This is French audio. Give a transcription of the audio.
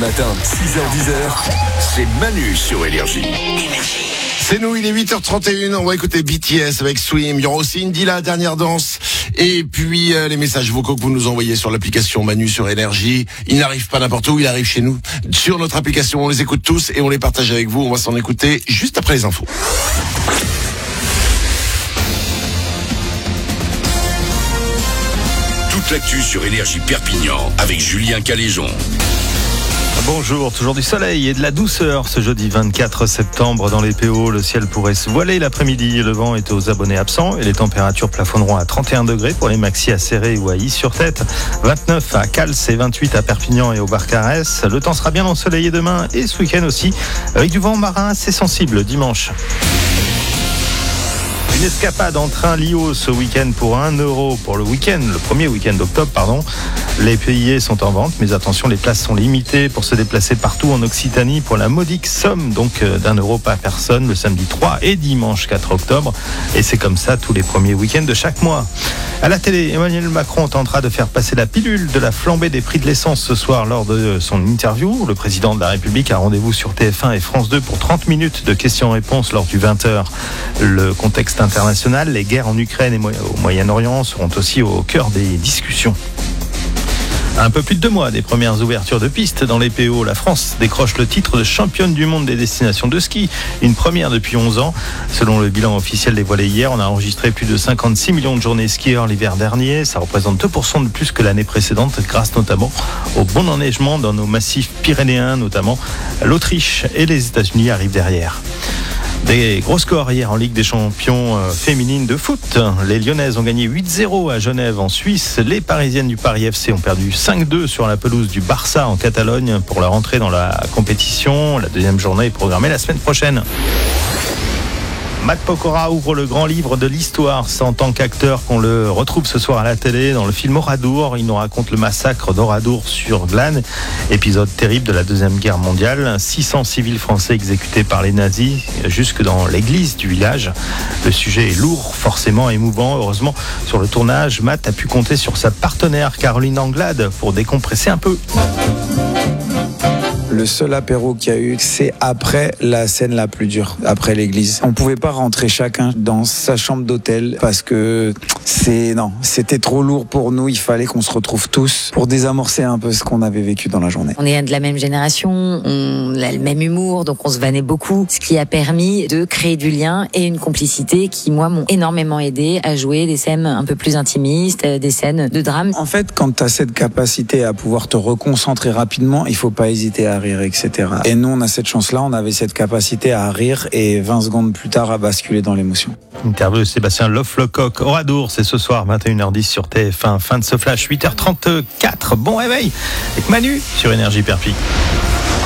matin, 6h-10h, c'est Manu sur Énergie. C'est nous, il est 8h31, on va écouter BTS avec Swim. Il y aura aussi Indy, la dernière danse. Et puis les messages vocaux que vous nous envoyez sur l'application Manu sur Énergie. Ils n'arrivent pas n'importe où, ils arrivent chez nous. Sur notre application, on les écoute tous et on les partage avec vous. On va s'en écouter juste après les infos. Toute l'actu sur Énergie Perpignan avec Julien Caléjon. Bonjour, toujours du soleil et de la douceur ce jeudi 24 septembre dans les PO. Le ciel pourrait se voiler l'après-midi. Le vent est aux abonnés absents et les températures plafonneront à 31 degrés pour les maxis à Serré ou à Is-sur-Tête, 29 à Cals et 28 à Perpignan et au Barcarès. Le temps sera bien ensoleillé demain et ce week-end aussi, avec du vent marin assez sensible dimanche. Une escapade en train Lio ce week-end pour 1 euro pour le week-end, le premier week-end d'octobre, pardon. Les billets sont en vente, mais attention, les places sont limitées pour se déplacer partout en Occitanie pour la modique somme donc d'1 euro par personne le samedi 3 et dimanche 4 octobre. Et c'est comme ça tous les premiers week-ends de chaque mois. À la télé, Emmanuel Macron tentera de faire passer la pilule de la flambée des prix de l'essence ce soir lors de son interview. Le président de la République a rendez-vous sur TF1 et France 2 pour 30 minutes de questions-réponses lors du 20h. Le contexte international, les guerres en Ukraine et au Moyen-Orient seront aussi au cœur des discussions. Un peu plus de 2 mois des premières ouvertures de pistes dans les PO, la France décroche le titre de championne du monde des destinations de ski, une première depuis 11 ans. Selon le bilan officiel dévoilé hier, on a enregistré plus de 56 millions de journées skieurs l'hiver dernier. Ça représente 2% de plus que l'année précédente, grâce notamment au bon enneigement dans nos massifs pyrénéens, notamment l'Autriche et les États-Unis arrivent derrière. Des gros scores hier en Ligue des champions féminines de foot. Les Lyonnaises ont gagné 8-0 à Genève en Suisse. Les Parisiennes du Paris FC ont perdu 5-2 sur la pelouse du Barça en Catalogne pour leur entrée dans la compétition. La deuxième journée est programmée la semaine prochaine. Matt Pokora ouvre le grand livre de l'histoire. C'est en tant qu'acteur qu'on le retrouve ce soir à la télé dans le film Oradour. Il nous raconte le massacre d'Oradour sur Glane, épisode terrible de la Deuxième Guerre mondiale. 600 civils français exécutés par les nazis jusque dans l'église du village. Le sujet est lourd, forcément émouvant. Heureusement, sur le tournage, Matt a pu compter sur sa partenaire Caroline Anglade pour décompresser un peu. Le seul apéro qu'il y a eu, c'est après la scène la plus dure, après l'église. On pouvait pas rentrer chacun dans sa chambre d'hôtel parce que c'était trop lourd pour nous. Il fallait qu'on se retrouve tous pour désamorcer un peu ce qu'on avait vécu dans la journée. On est de la même génération, on a le même humour, donc on se vannait beaucoup, ce qui a permis de créer du lien et une complicité qui, moi, m'ont énormément aidé à jouer des scènes un peu plus intimistes, des scènes de drame. En fait, quand tu as cette capacité à pouvoir te reconcentrer rapidement, il faut pas hésiter à rire, etc. Et nous, on a cette chance-là, on avait cette capacité à rire et 20 secondes plus tard à basculer dans l'émotion. Interview de Sébastien Loff-Lecoq. Oradour, c'est ce soir, 21h10 sur TF1. Fin de ce flash, 8h34. Bon réveil avec Manu sur Énergie Perpignan.